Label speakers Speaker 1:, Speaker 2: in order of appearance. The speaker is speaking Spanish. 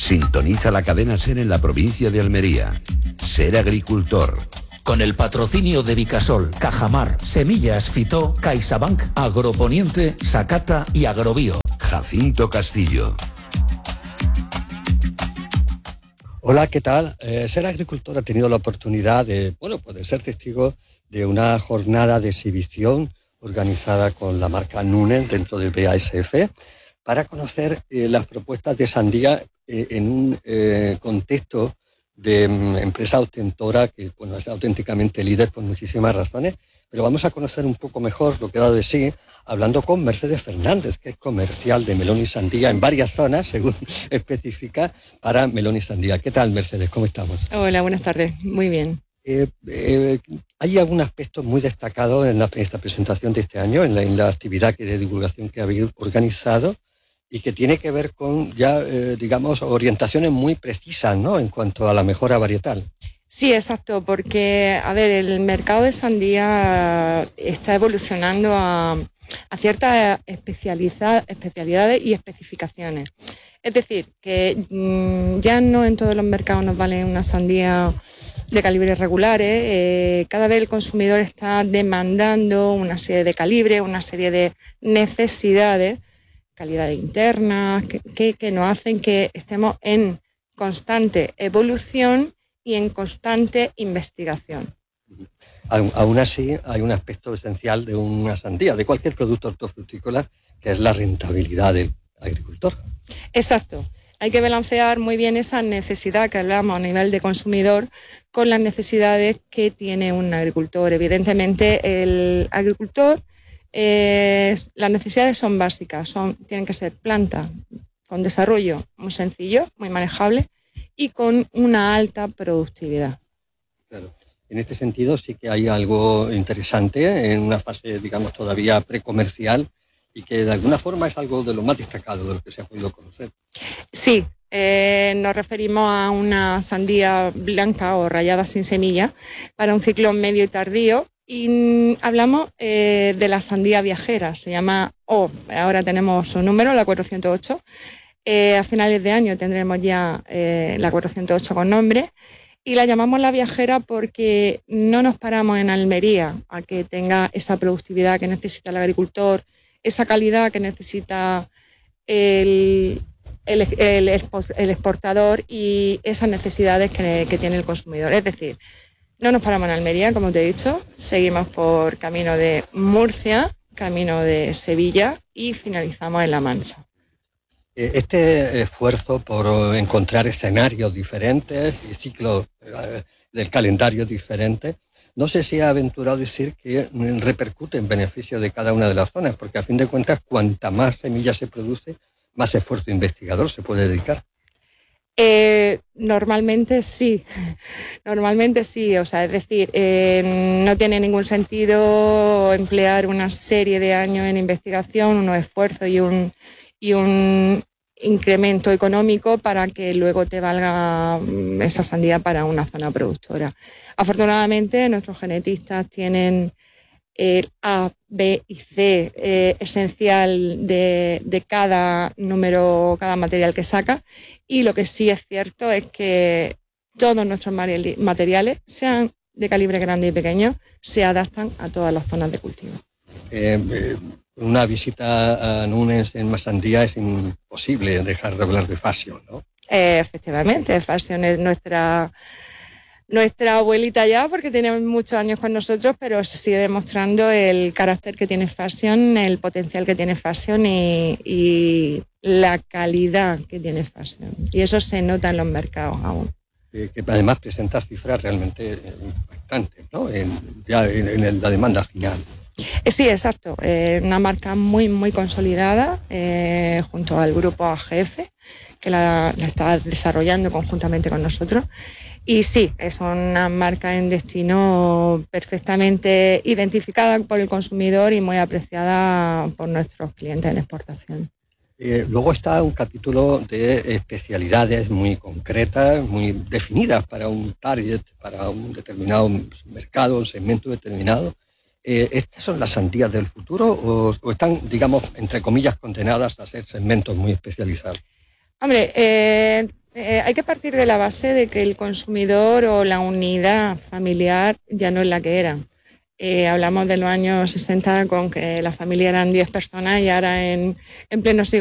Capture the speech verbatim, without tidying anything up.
Speaker 1: Sintoniza la cadena SER en la provincia de Almería. Ser agricultor.
Speaker 2: Con el patrocinio de Vicasol, Cajamar, Semillas Fitó, CaixaBank, Agroponiente, Sacata y Agrobio.
Speaker 1: Jacinto Castillo.
Speaker 3: Hola, ¿qué tal? Eh, Ser Agricultor ha tenido la oportunidad de, bueno, pues de ser testigo de una jornada de exhibición organizada con la marca Nunen dentro del B A S F para conocer eh, las propuestas de sandía eh, en un eh, contexto de um, empresa ostentora que, bueno, es auténticamente líder por muchísimas razones, pero vamos a conocer un poco mejor lo que ha dado de sí hablando con Mercedes Fernández, que es comercial de melón y sandía en varias zonas, según especifica, para melón y sandía. ¿Qué tal, Mercedes? ¿Cómo estamos?
Speaker 4: Hola, buenas tardes. Muy bien.
Speaker 3: Eh, eh, hay algún aspecto muy destacado en, la, en esta presentación de este año, en la, en la actividad que de divulgación que habéis organizado y que tiene que ver con ya, eh, digamos, orientaciones muy precisas, ¿no?, en cuanto a la mejora varietal.
Speaker 4: Sí, exacto, porque, a ver, el mercado de sandía está evolucionando a, a ciertas especialidades y especificaciones. Es decir, que mmm, ya no en todos los mercados nos vale una sandía de calibres regulares. Eh, cada vez el consumidor está demandando una serie de calibres, una serie de necesidades, calidades internas, que, que, que nos hacen que estemos en constante evolución y en constante investigación.
Speaker 3: Aún así, hay un aspecto esencial de una sandía, de cualquier producto hortofrutícola, que es la rentabilidad del agricultor.
Speaker 4: Exacto. Hay que balancear muy bien esa necesidad que hablamos a nivel de consumidor con las necesidades que tiene un agricultor. Evidentemente, el agricultor, eh, las necesidades son básicas, son, tienen que ser plantas con desarrollo muy sencillo, muy manejable y con una alta productividad.
Speaker 3: Claro. En este sentido sí que hay algo interesante en una fase, digamos, todavía precomercial y que de alguna forma es algo de lo más destacado de lo que se ha podido conocer.
Speaker 4: Sí, eh, nos referimos a una sandía blanca o rayada sin semilla para un ciclo medio y tardío y mm, hablamos eh, de la sandía viajera, se llama O, oh, ahora tenemos su número, la cuatrocientos ocho. Eh, a finales de año tendremos ya eh, la cuatrocientos ocho con nombre y la llamamos la viajera porque no nos paramos en Almería a que tenga esa productividad que necesita el agricultor, esa calidad que necesita el, el, el, el exportador y esas necesidades que, que tiene el consumidor. Es decir, no nos paramos en Almería, como te he dicho, seguimos por camino de Murcia, camino de Sevilla y finalizamos en La Mancha.
Speaker 3: Este esfuerzo por encontrar escenarios diferentes y ciclos del calendario diferentes, no sé si ha aventurado decir que repercute en beneficio de cada una de las zonas, porque a fin de cuentas, cuanta más semilla se produce, más esfuerzo investigador se puede dedicar.
Speaker 4: Eh, normalmente sí, normalmente sí, o sea, es decir, eh, no tiene ningún sentido emplear una serie de años en investigación, unos esfuerzos y un y un incremento económico para que luego te valga esa sandía para una zona productora. Afortunadamente, nuestros genetistas tienen el A, B y C eh, esencial de, de cada número, cada material que saca, y lo que sí es cierto es que todos nuestros materiales, sean de calibre grande y pequeño, se adaptan a todas las zonas de cultivo.
Speaker 3: Eh, eh, una visita a Nunes en Masandía es imposible dejar de hablar de Fashion, ¿no?
Speaker 4: Eh, efectivamente, Fashion es nuestra, nuestra abuelita ya, porque tiene muchos años con nosotros, pero se sigue demostrando el carácter que tiene Fashion, el potencial que tiene Fashion y, y la calidad que tiene Fashion. Y eso se nota en los mercados aún.
Speaker 3: Eh, que además presenta cifras realmente impactantes, ¿no? En, ya en, en la demanda final.
Speaker 4: Sí, exacto. Eh, una marca muy, muy consolidada eh, junto al grupo A G F, que la, la está desarrollando conjuntamente con nosotros. Y sí, es una marca en destino perfectamente identificada por el consumidor y muy apreciada por nuestros clientes en exportación.
Speaker 3: Eh, luego está un capítulo de especialidades muy concretas, muy definidas para un target, para un determinado mercado, un segmento determinado. Eh, ¿Estas son las sandías del futuro o, o están, digamos, entre comillas, condenadas a ser segmentos muy especializados?
Speaker 4: Hombre, eh, Eh, hay que partir de la base de que el consumidor o la unidad familiar ya no es la que era. Eh, hablamos de los años sesenta con que la familia eran diez personas y ahora en, en pleno siglo